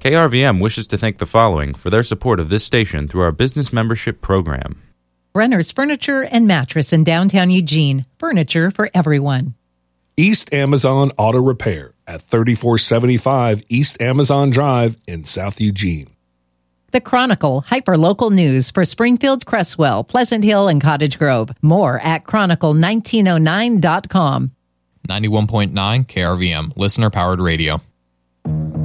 KRVM wishes to thank the following for their support of this station through our business membership program. Brenner's Furniture and Mattress in downtown Eugene. Furniture for everyone. East Amazon Auto Repair at 3475 East Amazon Drive in South Eugene. The Chronicle, hyper-local news for Springfield, Cresswell, Pleasant Hill, and Cottage Grove. More at chronicle1909.com. 91.9 KRVM, listener-powered radio.